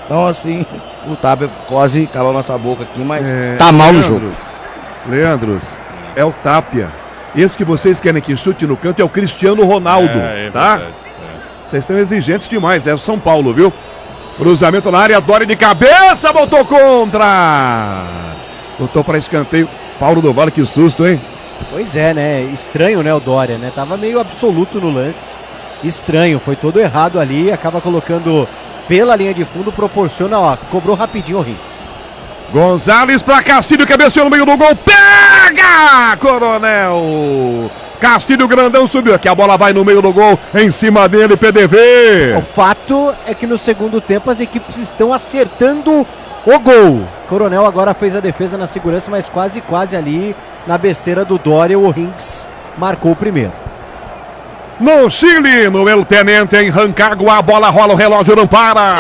Então, assim, o Tapia quase calou nossa boca aqui, mas tá mal no jogo. Leandros, é o Tapia. Esse que vocês querem que chute no canto é o Cristiano Ronaldo, tá? Vocês estão exigentes demais, é o São Paulo, viu? Cruzamento na área, Dória de cabeça, botou contra! Botou para escanteio. Paulo do Vale, que susto, hein? Pois é, né? Estranho, né, o Dória, né? Tava meio absoluto no lance. Estranho, foi todo errado ali, acaba colocando pela linha de fundo, proporciona, ó, cobrou rapidinho o Rins. Gonzalez para Castilho, cabeceou no meio do gol, pega! Coronel! Castilho grandão subiu aqui, a bola vai no meio do gol, em cima dele, PDV. O fato é que no segundo tempo as equipes estão acertando o gol. Coronel agora fez a defesa na segurança, mas quase ali na besteira do Dória, o Rins marcou o primeiro. No Chile, no El Tenente, em Rancagua, a bola rola, o relógio não para.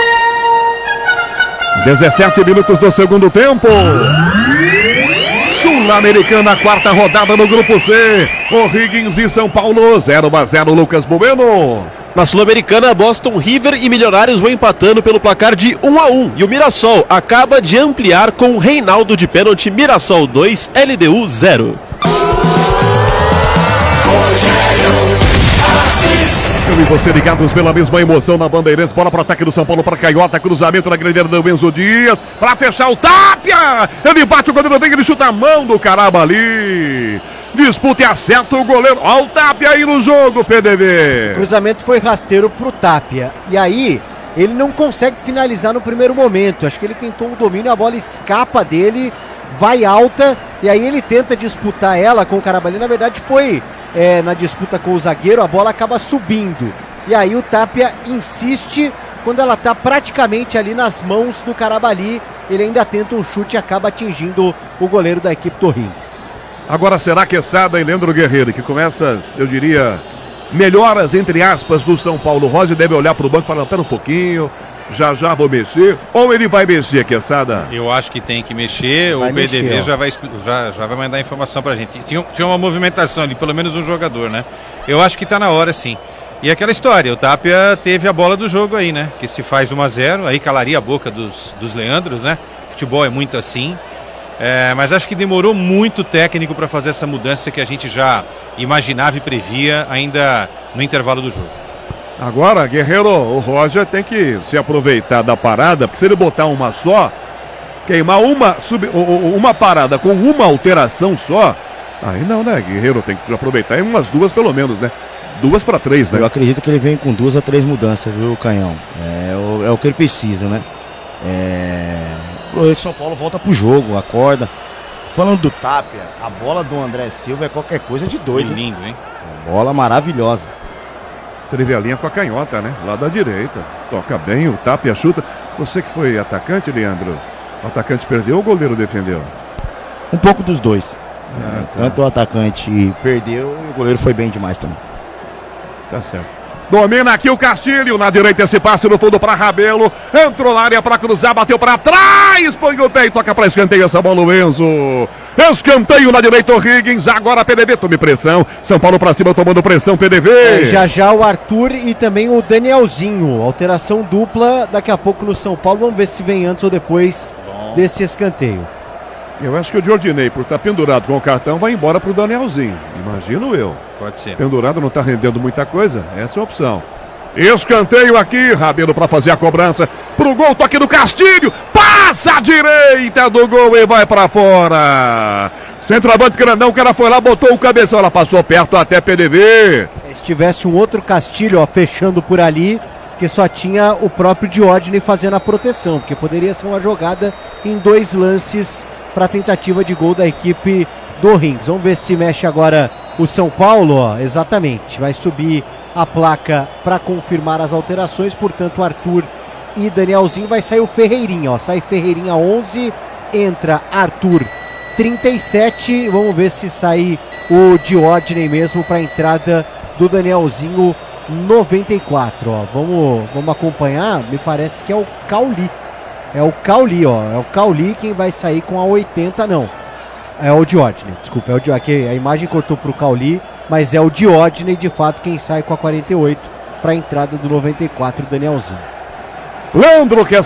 17 minutos do segundo tempo. Sul-Americana, quarta rodada no Grupo C. O'Higgins e São Paulo, 0-0, Lucas Bueno. Na Sul-Americana, Boston River e Milionários vão empatando pelo placar de 1-1. E o Mirassol acaba de ampliar com Reinaldo de pênalti. Mirassol 2, LDU 0. Eu e você ligados pela mesma emoção na Bandeirantes. Bola para ataque do São Paulo para Canhota. Cruzamento na grandeira do Enzo Dias. Para fechar o Tapia. Ele bate o goleiro, ele chuta a mão do Caraba ali. Disputa e acerta o goleiro. Olha o Tapia aí no jogo, PDV. O cruzamento foi rasteiro pro Tapia. E aí, ele não consegue finalizar no primeiro momento. Acho que ele tentou um domínio, a bola escapa dele, vai alta. E aí ele tenta disputar ela com o Caraba ali. Na verdade foi na disputa com o zagueiro, a bola acaba subindo. E aí o Tapia insiste, quando ela está praticamente ali nas mãos do Carabali, ele ainda tenta um chute e acaba atingindo o goleiro da equipe do Rins. Agora será que Sada e Leandro Guerreiro, que começa, eu diria, melhoras entre aspas do São Paulo. Rose deve olhar para o banco e falar, pera um pouquinho, já vou mexer, ou ele vai mexer, Quesada? Eu acho que tem que mexer, o PDV já vai mandar informação pra gente. Tinha uma movimentação ali, pelo menos um jogador, né? Eu acho que tá na hora, sim. E aquela história, o Tapia teve a bola do jogo aí, né? Que se faz 1-0, aí calaria a boca dos Leandros, né? Futebol é muito assim. Mas acho que demorou muito técnico para fazer essa mudança que a gente já imaginava e previa ainda no intervalo do jogo. Agora, Guerreiro, o Roger tem que se aproveitar da parada, porque se ele botar uma só, queimar uma parada com uma alteração só, aí não, né, Guerreiro? Tem que aproveitar umas duas pelo menos, né? 2-3, né? Eu acredito que ele vem com 2 a 3 mudanças, viu, Canhão? É o que ele precisa, né? O São Paulo volta pro jogo, acorda. Falando do Tapia, a bola do André Silva é qualquer coisa de doido. Que lindo, hein? Bola maravilhosa. Teve a linha com a canhota, né? Lá da direita. Toca bem, o Tapia chuta. Você que foi atacante, Leandro, o atacante perdeu ou o goleiro defendeu? Um pouco dos dois. Tá. Tanto o atacante perdeu e o goleiro foi bem demais também. Tá certo. Domina aqui o Castilho, na direita esse passe no fundo para Rabelo, entrou na área para cruzar, bateu para trás, põe o pé e toca para escanteio essa bola, o Enzo. Escanteio na direita, o Higgins, agora PDV, tome pressão, São Paulo para cima tomando pressão, PDV. Já o Arthur e também o Danielzinho, alteração dupla daqui a pouco no São Paulo, vamos ver se vem antes ou depois desse escanteio. Eu acho que o Jordinei, por estar pendurado com o cartão, vai embora pro Danielzinho. Imagino eu. Pode ser. Pendurado não está rendendo muita coisa. Essa é a opção. Escanteio aqui. Rabelo para fazer a cobrança. Pro gol, toque do Castilho. Passa a direita do gol e vai para fora. Centroavante grandão, o cara foi lá, botou o cabeção. Ela passou perto até PDV. Se tivesse um outro Castilho, ó, fechando por ali, que só tinha o próprio Diógenes fazendo a proteção, porque poderia ser uma jogada em 2 lances para tentativa de gol da equipe do Rins. Vamos ver se mexe agora o São Paulo, ó, exatamente, vai subir a placa para confirmar as alterações, portanto Arthur e Danielzinho, vai sair o Ferreirinha, ó, sai Ferreirinha 11, entra Arthur 37, vamos ver se sai o Diógenes mesmo para a entrada do Danielzinho 94, ó, vamos acompanhar, me parece que é o Cauli. É o Cauli, ó. É o Cauli quem vai sair com a 80, não. É o Diógenes, desculpa. É o Diógenes. A imagem cortou pro Cauli, mas é o Diógenes, de fato, quem sai com a 48 para a entrada do 94, Danielzinho. Leandro, que